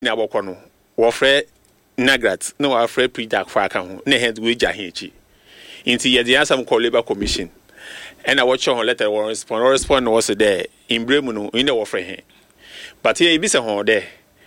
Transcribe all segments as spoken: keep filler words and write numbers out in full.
na wakono wo frɛ Nagrat no wa frɛ Peter for aka ho na head we gya hechi inti ye the answer call labor commission and I watch on letter or respond or respond was there in bremu no in the wo frɛ he but here be say ho there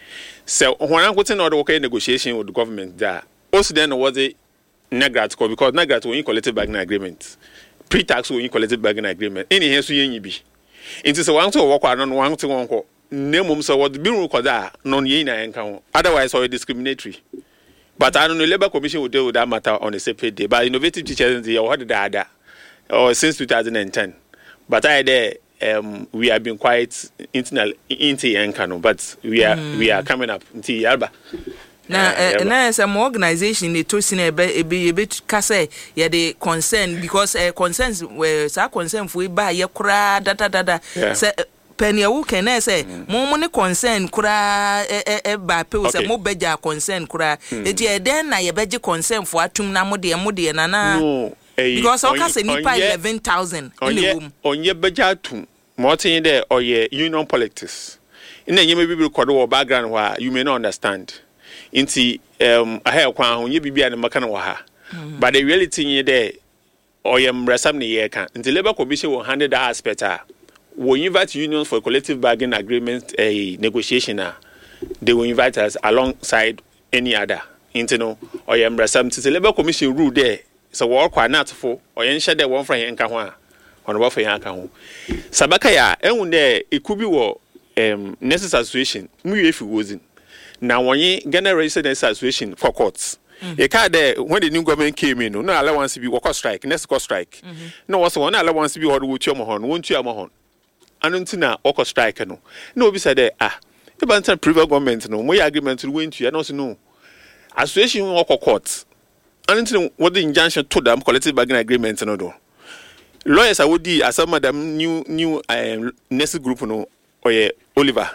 so when I'm putting order okay negotiation with the government that also then was a Nagrat call because Nagrat will collective bargaining agreement pre-tax will collective bargaining agreement any here so yen bi inti so wan to work on one to one call nemum so what be record that non ye na enka otherwise or discriminatory but I don't know labor commission will deal with that matter on a separate day but innovative teachers they what the other or since two thousand ten but I there um we have been quite internal into enka but we are mm. we are coming up into Yalba na uh, na some organization they to sin e be be ka say ye the concern because uh, concerns were sa concern for ba ye kura data data say Penny who can I say mo money concern kura e e ba pe say mo beja concern kura e dey then na ye beje concern for atum na mo de mo de na na because o ka say nipa eleven thousand in the room onye beja atum mo tin there or ye union politics in ye me bi record or background where you may not understand inti um ahe kwa ho ye bibia na maka na wa ha but the reality there or ye mresam ne ye kan inti labor commission will handle that aspect ah we invite unions for collective bargaining agreement a uh, negotiation. Uh, they will invite us alongside any other. Internal or yambra some to the labor commission rule there. So work or not for or yen share that one for yen kawa on what for yen kawa. Sabakaya, and there it could be what um necessary situation. We if it wasn't. Now when you generate necessary situation for courts. A car there when the new government came in, no allowance to be worker strike, next cost strike. Mm-hmm. No, also one allowance to be ordered with your mohon, won't you mohon? Anuntina worker strike no. No be said there ah. The banter private government no, my agreement to win to you, and no. Association worker courts. Anuntina what the injunction to them collective bargaining agreement no do. Lawyers I would do as some madam new new um next group no or yeah, Oliver.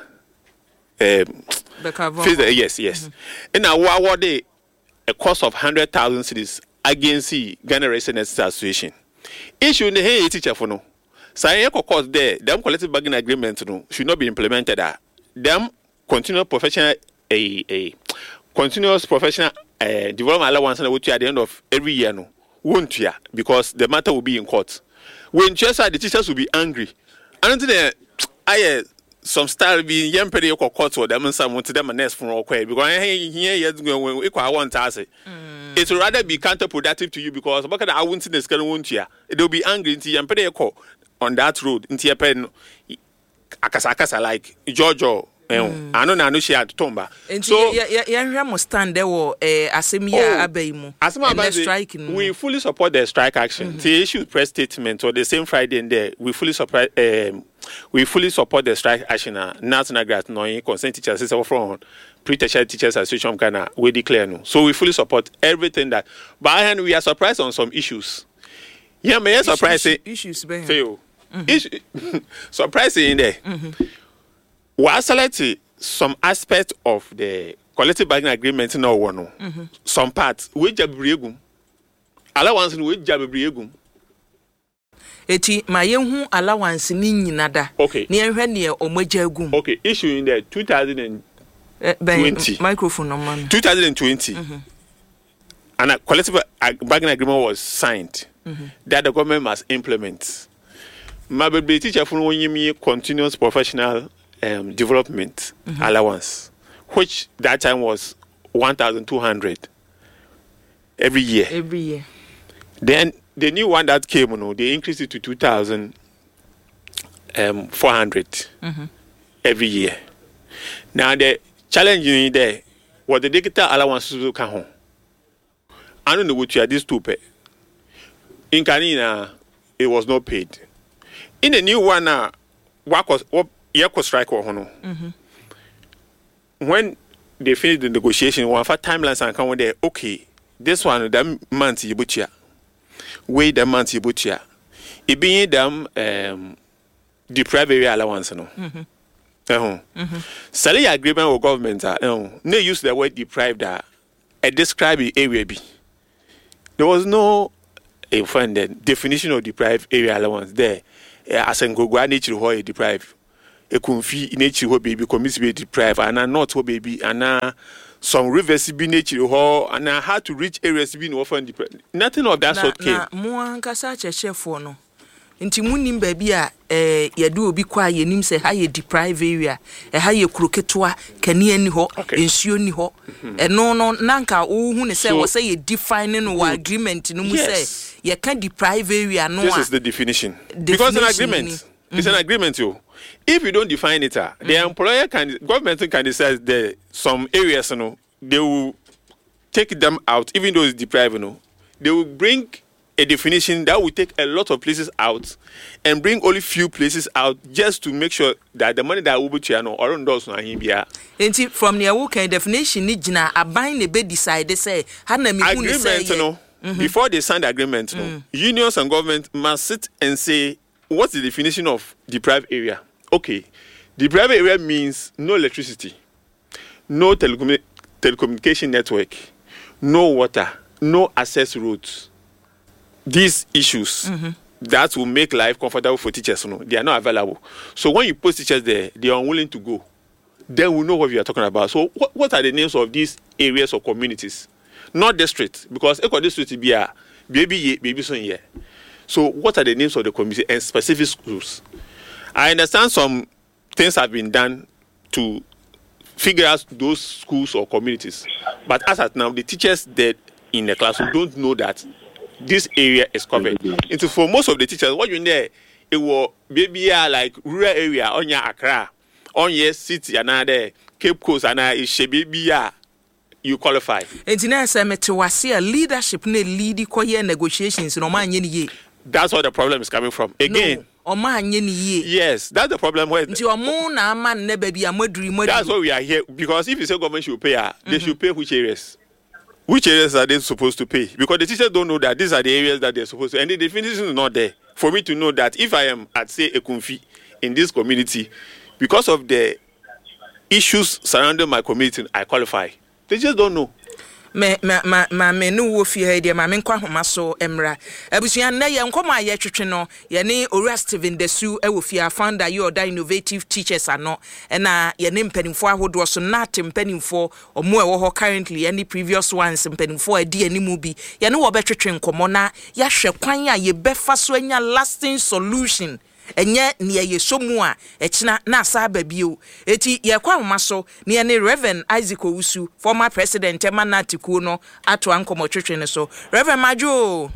Um yes, yes. Mm-hmm. And now what what they a cost of one hundred thousand cedis against the Ghana Residents Association. Issue in the hey teacher for no. So I course there, them collective bargaining agreement no should not be implemented. Uh, them continuous professional a a continuous professional uh, development allowance at the end of every year no won't ya because the matter will be in court. When just the teachers will be angry. And then I some style be young period court or them and someone to them and next from okay because here years going equal one task. It will rather be counterproductive to you because I won't see the scale won't ya. It will be angry into young period on that road into your pen akasa akasa like Giorgio eh I know na no share tomba so ya ya mo stand there wo eh asem ya abaimu asem strike we fully support the strike action mm-hmm. The issue press statement or the same Friday in there we fully support um, we fully support the strike action uh, national grant no consent teachers is from pre-tertiary teachers association of Ghana we declare no so we fully support everything that but and we are surprised on some issues yeah may surprising issues fail mm-hmm. Surprising in there. Mm-hmm. We are selecting some aspect of the collective bargaining agreement in our one. Mm-hmm. Some parts we jabriegum. Allowance we jabriegum. Eti ma yenhu allowance ni nyinada. Okay. Ni enhwe ne omagagum. Okay, issue in there two thousand twenty. Uh, microphone no man. twenty twenty. Mm-hmm. And a collective bargaining agreement was signed mm-hmm. that the government must implement. My baby teacher from me continuous professional um, development mm-hmm. allowance, which that time was one thousand two hundred every year. Every year. Then the new one that came, you know, they increased it to two thousand four hundred mm-hmm. every year. Now the challenge in there was the digital allowance to come home. I don't know what you are this to pay. In Canada, it was not paid. In the new one, uh, what was what Yako strike or no? When they finished the negotiation, one for timelines and come there, okay, this one, that month you butcher, wait the month you butcher, it being them um, deprive area allowance, no. Mm-hmm. Uh-huh. Mm-hmm. Salary agreement with government, uh, uh, no use the word deprived, uh, I describe the area B. There was no a funded definition of deprived area allowance there. As in Gogwa nature, how deprived. Ekunfi nature ho baby community be deprived and not ho baby and some rivers be nature ho and how to reach areas be no often deprived. Nothing of that sort came. Na mo ankasa chechefo no. Nti munim baabi a eh yade obi kwa yenim se ha ye deprive area e ha ye kroketwa kane ani ho ensuo ni ho eno no nanka wo hu ne se wo se ye define no agreement no mu se ye can deprive area no. This is the definition. Because an agreement mm-hmm. It's an agreement you. If you don't define it, uh, mm-hmm. the employer can government can decide there some areas you know they will take them out even though it's deprived you know. They will bring a definition that will take a lot of places out and bring only few places out just to make sure that the money that will be channel or on those here. And from the okay definition, ni jina abain ne be decide say hana mi agreement say, you know, mm-hmm. Before they sign the agreement, mm. no, unions and government must sit and say what's the definition of deprived area. Okay, deprived area means no electricity, no telecom- telecommunication network, no water, no access roads. These issues mm-hmm. that will make life comfortable for teachers, you know, they are not available. So when you post teachers there, they are unwilling to go. Then we know what we are talking about. So what, what are the names of these areas or communities? Not district, because Eco district be a baby baby son here. So what are the names of the community and specific schools? I understand some things have been done to figure out those schools or communities, but as at now, the teachers that in the classroom don't know that this area is covered. Into for most of the teachers, what you know, it will maybe like rural area on your Accra, on your city, another Cape Coast, and it should be you qualify. Engineer Sametwasi leadership ne lead koye negotiations no man ye. That's what the problem is coming from. Again. No. Yes, that's the problem. Where that's why we are here. Because if you say government should pay, mm-hmm. they should pay which areas? Which areas are they supposed to pay? Because the teachers don't know that these are the areas that they're supposed to. And the definition is not there. For me to know that if I am at, say, Ekunfi in this community, because of the issues surrounding my community, I qualify. They just don't know. Me ma ma ma me no wo fi ha dia ma me nkwa homa so emra abusuan na ye nkoma ye twetwe no ye ne Ora Steven Desu e wo fi founder ye oda innovative teachers ano e na ye ne mpanimfo ahodo so na tempanimfo omo e wo ho currently any previous ones mpanimfo adi animu bi ye ne wo betwetwe nkomo na ya hwe kwan a ye befa so anya lasting solution enye ne ye somu a ekina na asaba bio eti ye kwa homa so ne ne Reverend Isaac Owusu former president Emanatiku no ato ankomo twetwe ne so Reverend Majo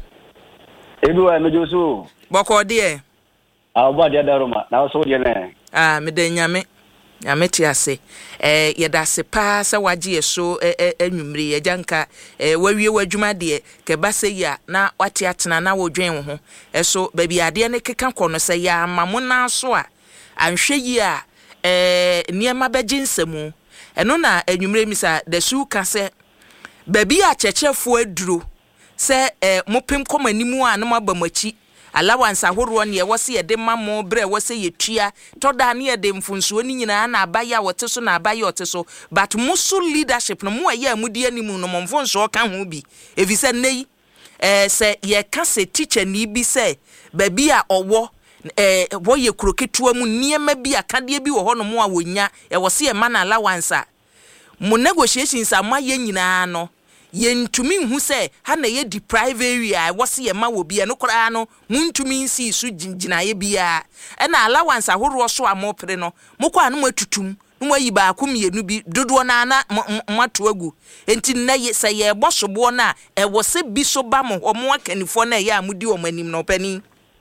edu a mejo so boko de a oba de daroma na so de ne ah me de nyame nyame ti ase eh ye da se pa se waje so anwumre ye janka eh wawie wadwuma de ke ba se ya na wate atena na wodwen ho eso ba bi ade ne keka kono se ya mamu na so a anhwe yi a eh niema beje nsemu eno na anwumre mi sa da su ka se ba bi a chechefo aduro se eh mopem komanimu a na mabamachi allowance ahoro ne ye wose ye de mamo bre wose ye tua toda ne ye de mfunsuo ni nyina na abaya wote so na abaya wote so but musu leadership no mo ye amudi animu no mfunsuo ka ho bi evise nei eh se ye ka se teacher ni bi se ba bi a owo eh wo ye kroketua mu niema bi akade bi wo ho no mo a wonya ye wose ye man allowance a mo negotiations ama ye nyina no yentumi hu se ha na ye deprive area wose ye ma wo bia no kora no muntumi nsi su ginaye bia e na allowance ahoro so amopre no mokwa no matutum no wayi ba ko mienu bi dodo na na mato agu enti na ye se ye bosobo na e wose bi so ba mo omo akanifo na ye amudi o manim no pani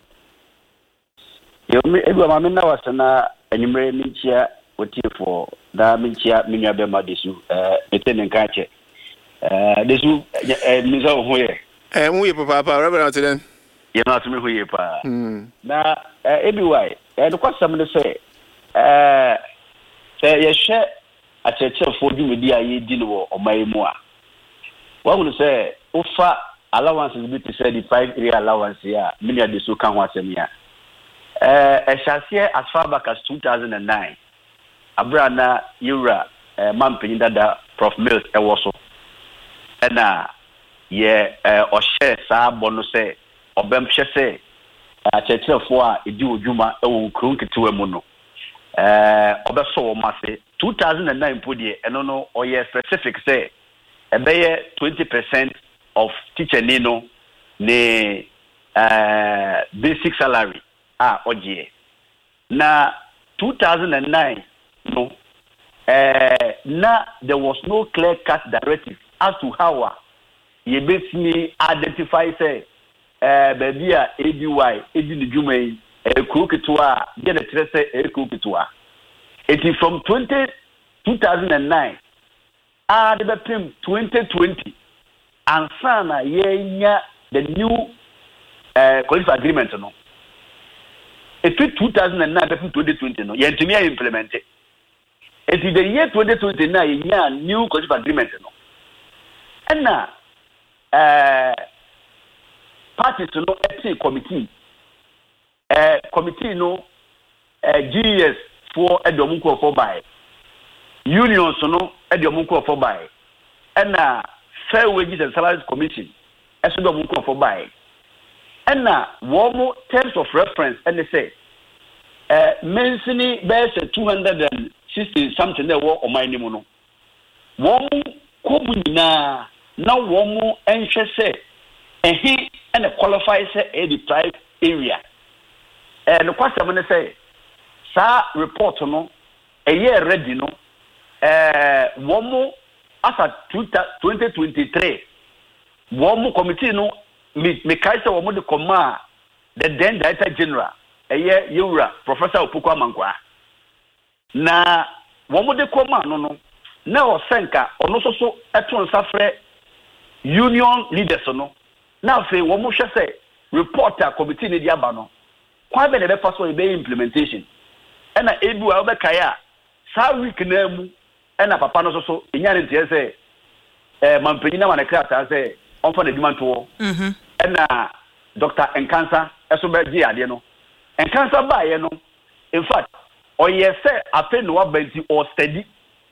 yo me ebu ma me na wasana anyimre minchia otifo da minchia minua be ma desu eh etene nkache Uh, this is uh, Mister Hoye. Eh, we papa, papa, Reverend Atiden. You know, to me Hoye pa. Hmm. Now, everywhere, and what somebody say, uh, say you share a church for you with the I deal or my more. What would say? Offer allowance is to say the five area allowance here. Many of the so can watch them here. Uh, I shall say as far back as two thousand nine. Abrana Yura, uh, man Penida, Prof Mills, and also. Na ye eh o share sa bonu se obem hwe se a chechefo a edi odwuma e wo nkron ketewa mu no eh obeso mase two thousand nine podi eno no oye specific say ebeye twenty percent of teacher ni no ne uh, basic salary ah oje na two thousand nine no uh, na there was no clear cut directive as to how uh, you basically identify say uh, baby a A B Y edi ni dwuma yi e kroketwa de na tere say e kroketwa it is from twenty two thousand nine ah the bepim twenty twenty and sana yenya the new uh, collective agreement no it is two thousand nine bepim twenty twenty no yentimi implement it it is the year twenty twenty na yenya new collective agreement no and na uh parties no ethics committee uh committee no uh, G E S for edomunko for by unions no edomunko for by and na fair wages and salaries commission edomunko for by and na one more terms of reference and they say uh mentioning there's a two hundred sixty something there were on my name no one kobu na na one more enhwe say and he and qualify say a deprived area and the question when they say sa report no a year ready no eh one more as at twenty twenty-three one more committee no me me kai say one more the command the then director general a year yura Professor Opoku Amankwa na one more the command no no na o senka ono so so eto nsafre union leaders no na say one more say reporter committee ni dia ba no kwa be the first one be implementation and na ebu a obekaya sa week na mu and na papa no so so enya ne tie say eh mampanyi na manekra ta say on for the demand to mhm and na Doctor Enkansa eso be gi ade no Enkansa ba ye no in fact oye say ape no abanti or steady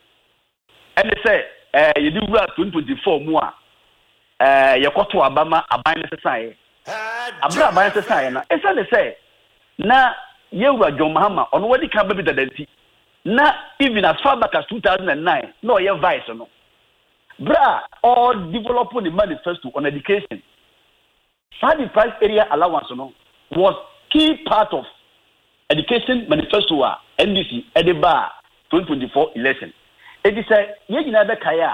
and say eh ye di wura twenty twenty-four mu a eh yekoto abama aban ne sesae abra aban sesae na esa ne say na Yewa John Mahama on what the can be the na even as far back as two thousand nine no ye vice no bra all developing the manifesto on education study price area allowance no was key part of education manifesto N D C at the bar twenty twenty-four election it is a ye gina be kaya